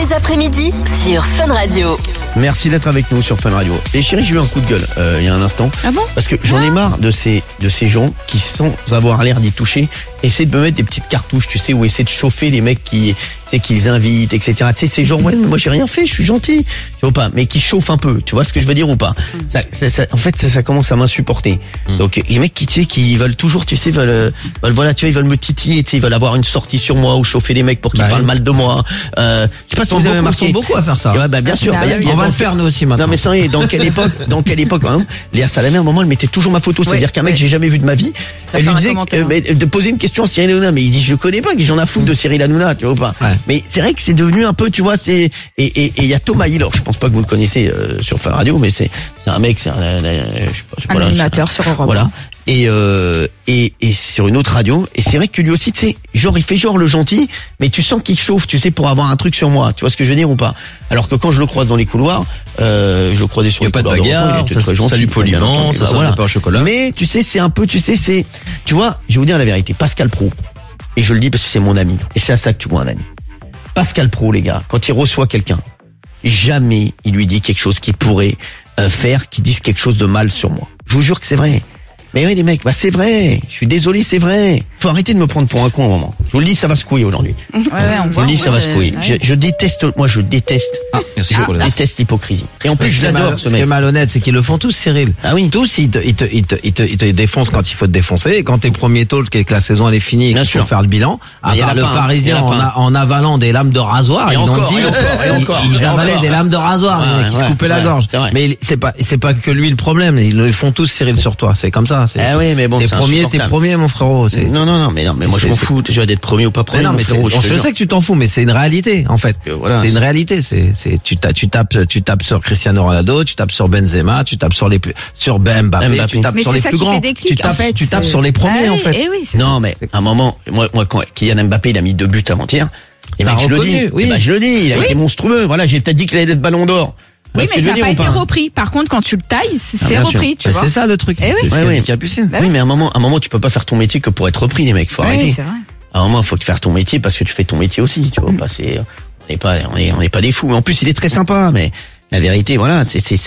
les après-midi sur Fun Radio. Merci d'être avec nous sur Fun Radio. Et chérie, j'ai eu un coup de gueule il y a un instant. Ah bon? Parce que j'en ai marre de ces gens qui, sans avoir l'air d'y toucher, essaient de me mettre des petites cartouches, tu sais, ou essaient de chauffer les mecs qui les invitent, etc. Tu sais, ces gens, ouais, mais moi j'ai rien fait, je suis gentil, tu vois pas, mais qui chauffent un peu, tu vois ce que je veux dire ou pas? En fait, ça commence à m'insupporter. Donc les mecs qui veulent toujours, tu sais, voilà, tu vois, ils veulent me titiller, tu sais, ils veulent avoir une sortie sur moi ou chauffer les mecs pour qu'ils parlent mal de moi. Je sais pas si vous avez remarqué. Ils sont beaucoup à faire ça. Ouais, bien sûr. On va le faire nous aussi maintenant. Non mais sérieux, dans quelle époque, par exemple, Léa Salamé, à un moment, elle mettait toujours ma photo. C'est-à-dire qu'un mec que j'ai jamais vu de ma vie, elle lui disait de poser une question à Cyril Hanouna, mais il dit je connais pas, que j'en ai foutre de Cyril Hanouna, tu vois pas. Ouais. Mais c'est vrai que c'est devenu un peu, tu vois, et il y a Thomas Hillor, je pense pas que vous le connaissez sur Fun Radio, mais c'est un mec, c'est un animateur sur Europe. Voilà. Et sur une autre radio, et c'est vrai que lui aussi, tu sais, genre il fait genre le gentil, mais tu sens qu'il chauffe, tu sais, pour avoir un truc sur moi, tu vois ce que je veux dire ou pas? Alors que quand je le croise dans les couloirs, je le croisais sur les couloirs de bagarre, il était très gentil, salut poliment, ça sort pas au chocolat. Mais tu sais, c'est un peu, tu vois, je vais vous dire la vérité, Pascal Praud, et je le dis parce que c'est mon ami, et c'est à ça que tu vois un ami. Pascal Praud, les gars, quand il reçoit quelqu'un, jamais il lui dit quelque chose qui pourrait faire qu'il dise quelque chose de mal sur moi. Je vous jure que c'est vrai. Mais oui les mecs, c'est vrai. Je suis désolé, c'est vrai. Faut arrêter de me prendre pour un con au moment. Je vous le dis, ça va se couiller aujourd'hui. On je vous le dis, ça va se couiller. Je déteste l'hypocrisie. Et en plus, je l'adore, ce mec. Ce qui est malhonnête, c'est qu'ils le font tous, Cyril. Ah oui. Tous, ils te défoncent quand il faut te défoncer. Et quand t'es premier talk et que la saison elle est finie et qu'il faut faire le bilan, à part le Parisien en avalant des lames de rasoir, ils avalaient des lames de rasoir, qui se coupaient la gorge. Mais c'est pas que lui le problème. Ils le font tous, Cyril, sur toi. C'est comme ça. Ah oui, mais bon, t'es premier, mon frérot. Non, mais moi je m'en fous déjà d'être premier ou pas premier. Non, mais je sais que tu t'en fous, mais c'est une réalité en fait. Voilà, c'est une réalité. Tu tapes sur Cristiano Ronaldo, tu tapes sur Benzema, tu tapes sur Mbappé, tu tapes sur les plus grands. Tu tapes sur les premiers en fait. Non, mais à un moment, moi quand Kylian Mbappé il a mis 2 buts avant-hier, et mec, je le dis, il a été monstrueux. Voilà, j'ai peut-être dit qu'il allait être Ballon d'Or. Oui, mais ça n'a pas été repris. Par contre, quand tu le tailles, c'est repris, tu vois. C'est ça le truc. C'est ce qu'a dit Capucine. Oui, mais à un moment, tu peux pas faire ton métier que pour être repris, les mecs. Faut arrêter. C'est vrai. À un moment, faut faire ton métier parce que tu fais ton métier aussi, tu vois. On n'est pas des fous. En plus, il est très sympa, mais la vérité, voilà,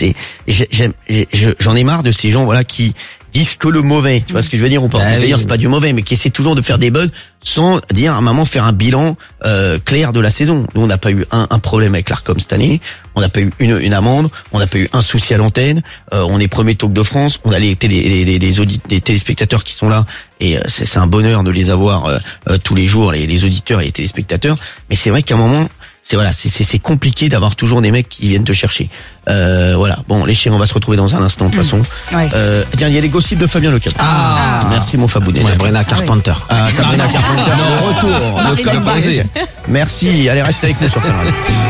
j'en ai marre de ces gens, voilà, qui disent que le mauvais. Tu vois ce que je veux dire ou pas? D'ailleurs, c'est pas du mauvais, mais qui essaient toujours de faire des buzz sans dire à un moment faire un bilan clair de la saison. Nous, on n'a pas eu un problème avec l'Arcom cette année. On n'a pas eu une amende. On n'a pas eu un souci à l'antenne. On est premier talk de France. On a les téléspectateurs qui sont là. Et c'est un bonheur de les avoir tous les jours, les auditeurs et les téléspectateurs. Mais c'est vrai qu'à un moment, c'est compliqué d'avoir toujours des mecs qui viennent te chercher. Voilà. Bon, les chiens, on va se retrouver dans un instant de toute façon. Tiens, il y a les gossips de Fabien Lecap. Merci mon Fabounet. Sabrina Carpenter. Sabrina Carpenter. Le retour, le comeback. Merci. Allez, restez avec nous sur Fun Radio.